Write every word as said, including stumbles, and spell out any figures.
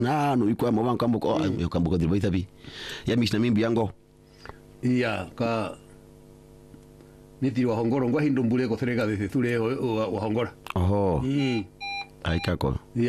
na no iko mo banka mko yo kambo ko dirba itabi ya mishna mimbi yango ia ka niti wa hongoro ngwa hindumbule ko serega de ture wa hongora oho mm ai kako